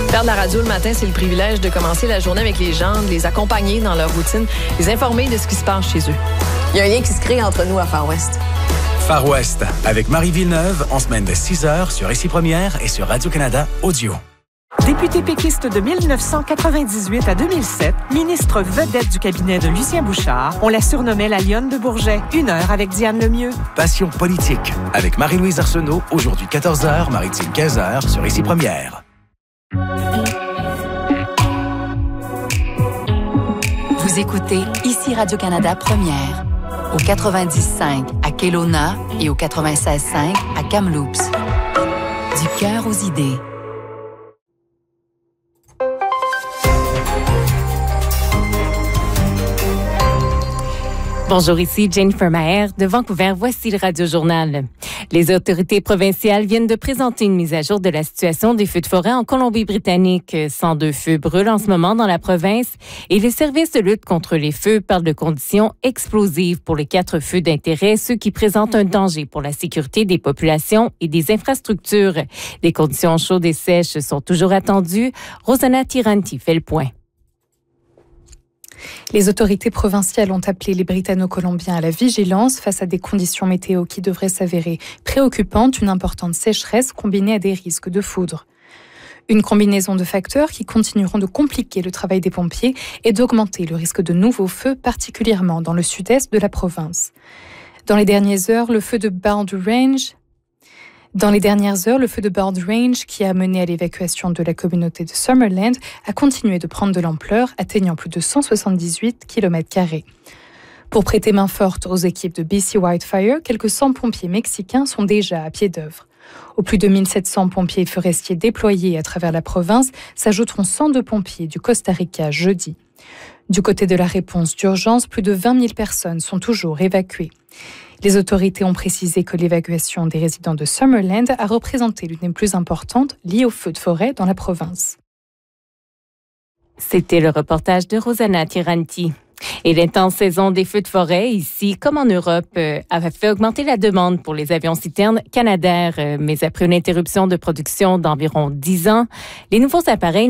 Faire de la radio le matin, c'est le privilège de commencer la journée avec les gens, de les accompagner dans leur routine, les informer de ce qui se passe chez eux. Il y a un lien qui se crée entre nous à Far West. Far West, avec Marie Villeneuve, en semaine de 6h sur Ici Première et sur Radio-Canada Audio. Député péquiste de 1998 à 2007, ministre vedette du cabinet de Lucien Bouchard, on la surnommait la Lionne de Bourget. 1 heure avec Diane Lemieux. Passion politique, avec Marie-Louise Arsenault, aujourd'hui 14h, Maritime 15h sur Ici Première. Vous écoutez Ici Radio-Canada Première, au 90.5 à Kelowna et au 96.5 à Kamloops. Du cœur aux idées. Bonjour, ici Jennifer Maher de Vancouver. Voici le Radio-Journal. Les autorités provinciales viennent de présenter une mise à jour de la situation des feux de forêt en Colombie-Britannique. 102 feux brûlent en ce moment dans la province et les services de lutte contre les feux parlent de conditions explosives pour les 4 feux d'intérêt, ceux qui présentent un danger pour la sécurité des populations et des infrastructures. Les conditions chaudes et sèches sont toujours attendues. Rosanna Tiranti fait le point. Les autorités provinciales ont appelé les Britanno-Colombiens à la vigilance face à des conditions météo qui devraient s'avérer préoccupantes, une importante sécheresse combinée à des risques de foudre. Une combinaison de facteurs qui continueront de compliquer le travail des pompiers et d'augmenter le risque de nouveaux feux, particulièrement dans le sud-est de la province. Dans les dernières heures, le feu de Boundary Range, qui a mené à l'évacuation de la communauté de Summerland, a continué de prendre de l'ampleur, atteignant plus de 178 km². Pour prêter main forte aux équipes de BC Wildfire, quelques 100 pompiers mexicains sont déjà à pied d'œuvre. Aux plus de 1700 pompiers forestiers déployés à travers la province s'ajouteront 102 pompiers du Costa Rica jeudi. Du côté de la réponse d'urgence, plus de 20 000 personnes sont toujours évacuées. Les autorités ont précisé que l'évacuation des résidents de Summerland a représenté l'une des plus importantes liées aux feux de forêt dans la province. C'était le reportage de Rosanna Tiranti. Et l'intense saison des feux de forêt, ici comme en Europe, a fait augmenter la demande pour les avions-citernes Canadair. Mais après une interruption de production d'environ 10 ans, les nouveaux appareils